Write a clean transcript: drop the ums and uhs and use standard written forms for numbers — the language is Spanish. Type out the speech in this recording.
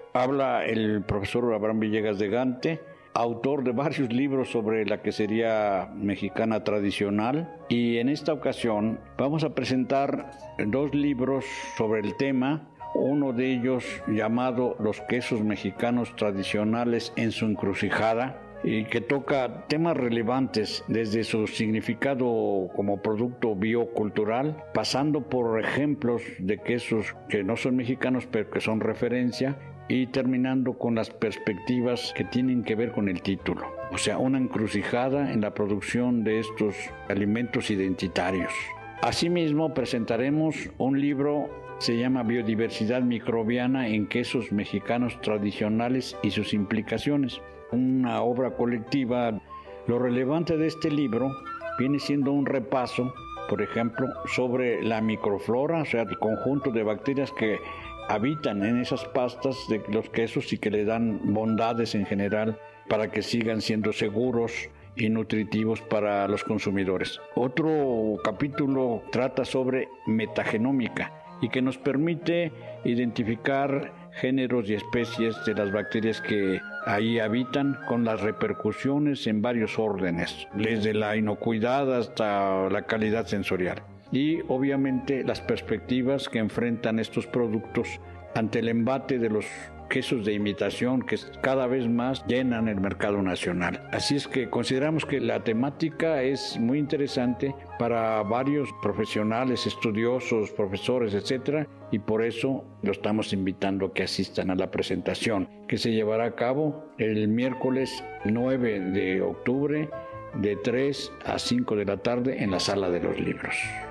Habla el profesor Abraham Villegas de Gante, autor de varios libros sobre la quesería mexicana tradicional, y en esta ocasión vamos a presentar 2 libros sobre el tema. Uno de ellos llamado Los quesos mexicanos tradicionales en su encrucijada, y que toca temas relevantes desde su significado como producto biocultural, pasando por ejemplos de quesos que no son mexicanos pero que son referencia, y terminando con las perspectivas que tienen que ver con el título. O sea, una encrucijada en la producción de estos alimentos identitarios. Asimismo, presentaremos un libro, se llama Biodiversidad microbiana en quesos mexicanos tradicionales y sus implicaciones. Una obra colectiva. Lo relevante de este libro viene siendo un repaso, por ejemplo, sobre la microflora, o sea, el conjunto de bacterias que habitan en esas pastas de los quesos y que le dan bondades en general para que sigan siendo seguros y nutritivos para los consumidores. Otro capítulo trata sobre metagenómica y que nos permite identificar géneros y especies de las bacterias que ahí habitan, con las repercusiones en varios órdenes, desde la inocuidad hasta la calidad sensorial. Y obviamente las perspectivas que enfrentan estos productos ante el embate de los quesos de imitación que cada vez más llenan el mercado nacional. Así es que consideramos que la temática es muy interesante para varios profesionales, estudiosos, profesores, etcétera, y por eso lo estamos invitando a que asistan a la presentación, que se llevará a cabo el miércoles 9 de octubre de 3 a 5 de la tarde en la Sala de los Libros.